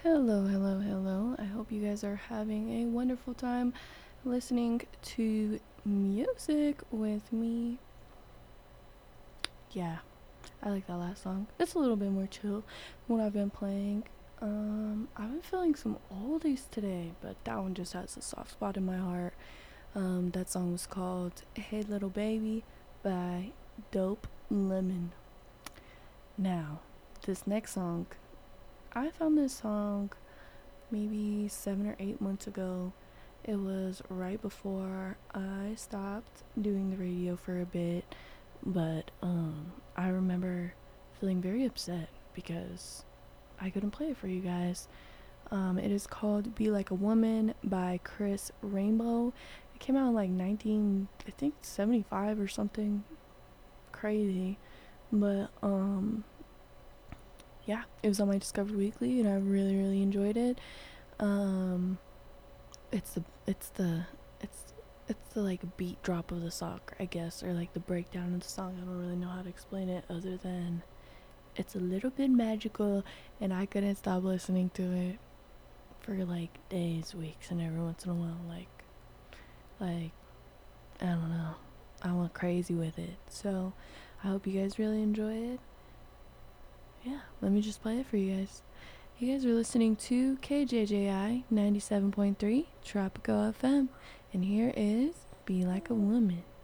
Hello, hello, hello. I hope you guys are having a wonderful time listening to music with me. Yeah, I like that last song. It's a little bit more chill than what I've been playing. I've been feeling some oldies today, but that one just has a soft spot in my heart. That song was called Hey Little Baby by Dope Lemon. Now, this next song, I found this song maybe 7 or 8 months ago. It was right before I stopped doing the radio for a bit, but I remember feeling very upset because I couldn't play it for you guys. It is called "Be Like a Woman" by Chris Rainbow. It came out in like 19, I think 75 or something crazy, but yeah, it was on my Discovered Weekly, and I really enjoyed it. Um, it's the it's the it's it's the like beat drop of the song, I guess, or like the breakdown of the song. I don't really know how to explain it other than it's a little bit magical, and I couldn't stop listening to it for like days, weeks, and every once in a while, like I don't know, I went crazy with it. So I hope you guys really enjoy it. Yeah, let me just play it for you guys. You guys are listening to KJJI 97.3 Tropico FM, and here is Be Like a Woman.